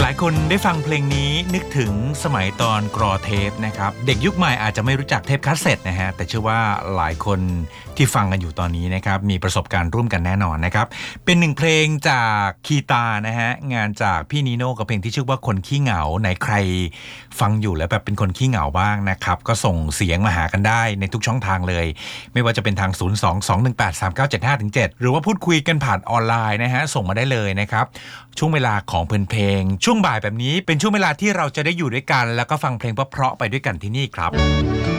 หลายคนได้ฟังเพลงนี้นึกถึงสมัยตอนกรอเทปนะครับเด็กยุคใหม่อาจจะไม่รู้จักเทปคาสเซ็ตนะฮะแต่เชื่อว่าหลายคนที่ฟังกันอยู่ตอนนี้นะครับมีประสบการณ์ร่วมกันแน่นอนนะครับเป็นหนึ่งเพลงจากคีตานะฮะงานจากพี่นีโน่กับเพลงที่ชื่อว่าคนขี้เหงาไหนใครฟังอยู่แล้วแบบเป็นคนขี้เหงาบ้างนะครับก็ส่งเสียงมาหากันได้ในทุกช่องทางเลยไม่ว่าจะเป็นทาง 022183975-7 หรือว่าพูดคุยกันผ่านออนไลน์นะฮะส่งมาได้เลยนะครับช่วงเวลาของเพลงช่วงบ่ายแบบนี้เป็นช่วงเวลาที่เราจะได้อยู่ด้วยกันแล้วก็ฟังเพลงเพราะๆไปด้วยกันที่นี่ครับ